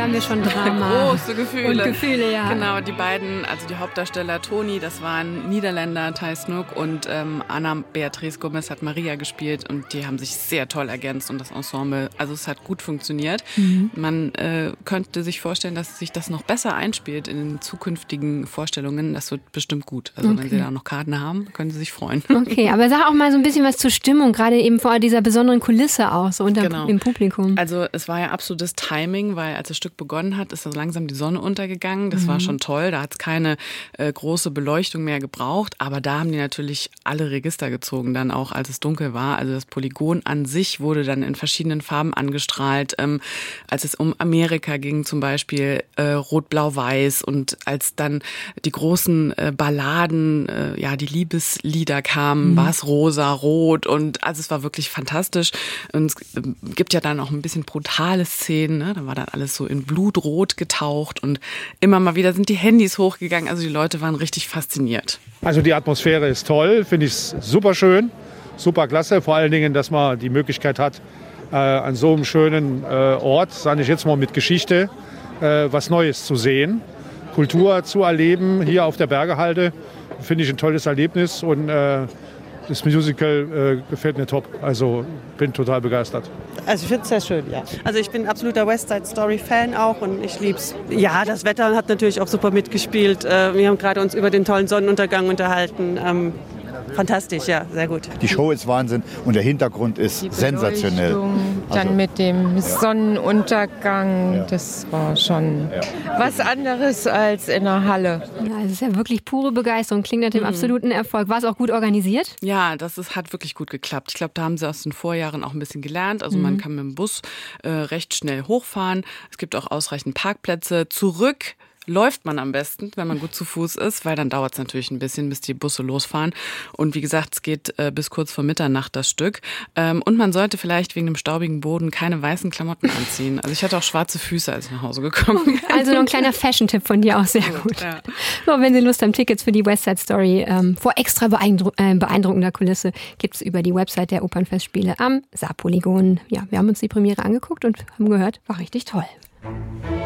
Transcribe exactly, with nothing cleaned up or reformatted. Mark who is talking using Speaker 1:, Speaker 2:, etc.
Speaker 1: haben wir schon Drama.
Speaker 2: Große Gefühle.
Speaker 1: Und Gefühle, ja.
Speaker 2: Genau, die beiden, also die Hauptdarsteller Toni, das waren Niederländer, Thai Snook, und ähm, Anna Beatrice Gomez hat Maria gespielt und die haben sich sehr toll ergänzt und das Ensemble, also es hat gut funktioniert. Mhm. Man äh, könnte sich vorstellen, dass sich das noch besser einspielt in den zukünftigen Vorstellungen. Das wird bestimmt gut. Also okay. Wenn Sie da noch Karten haben, können Sie sich freuen.
Speaker 1: Okay, aber sag auch mal so ein bisschen was zur Stimmung, gerade eben vor dieser besonderen Kulisse auch, so unter
Speaker 2: genau.
Speaker 1: dem Publikum.
Speaker 2: Also es war ja absolutes Timing, weil als das Stück begonnen hat, ist so langsam die Sonne untergegangen. Das mhm. war schon toll, da hat es keine äh, große Beleuchtung mehr gebraucht, aber da haben die natürlich alle Register gezogen, dann auch als es dunkel war. Also das Polygon an sich wurde dann in verschiedenen Farben angestrahlt. Ähm, als es um Amerika ging zum Beispiel, äh, Rot, Blau, Weiß, und als dann die großen äh, Balladen, äh, ja die Liebeslieder kamen, mhm. war es rosa, rot, und also es war wirklich fantastisch. Und es gibt ja dann auch ein bisschen brutale Szenen, ne? Da war dann alles so in Blutrot getaucht und immer mal wieder sind die Handys hochgegangen. Also die Leute waren richtig fasziniert.
Speaker 3: Also die Atmosphäre ist toll, finde ich super schön, super klasse. Vor allen Dingen, dass man die Möglichkeit hat, äh, an so einem schönen äh, Ort, sage ich jetzt mal mit Geschichte, äh, was Neues zu sehen, Kultur zu erleben. Hier auf der Bergehalde finde ich ein tolles Erlebnis und äh, das Musical äh, gefällt mir top. Also bin total begeistert.
Speaker 4: Also ich finde es sehr schön, ja. Also ich bin absoluter West Side Story Fan auch und ich lieb's. Ja, das Wetter hat natürlich auch super mitgespielt. Äh, wir haben gerade uns über den tollen Sonnenuntergang unterhalten. Ähm, fantastisch, ja, sehr gut.
Speaker 5: Die Show ist Wahnsinn und der Hintergrund ist
Speaker 6: die
Speaker 5: sensationell.
Speaker 6: Dann also, mit dem Sonnenuntergang, ja. Das war schon ja. was anderes als in der Halle.
Speaker 1: Ja, es ist ja wirklich pure Begeisterung, klingt nach dem mhm. absoluten Erfolg. War es auch gut organisiert?
Speaker 2: Ja, das ist, hat wirklich gut geklappt. Ich glaube, da haben sie aus den Vorjahren auch ein bisschen gelernt. Also mhm. man kann mit dem Bus äh, recht schnell hochfahren. Es gibt auch ausreichend Parkplätze. Zurück läuft man am besten, wenn man gut zu Fuß ist, weil dann dauert es natürlich ein bisschen, bis die Busse losfahren. Und wie gesagt, es geht äh, bis kurz vor Mitternacht das Stück. Ähm, und man sollte vielleicht wegen dem staubigen Boden keine weißen Klamotten anziehen. Also ich hatte auch schwarze Füße, als ich nach Hause gekommen bin.
Speaker 1: Also noch ein kleiner Fashion-Tipp von dir auch, sehr gut. Ja. So, wenn Sie Lust haben, Tickets für die West Side Story ähm, vor extra beeindru- äh, beeindruckender Kulisse gibt es über die Website der Opernfestspiele am Saarpolygon. Ja, wir haben uns die Premiere angeguckt und haben gehört, war richtig toll.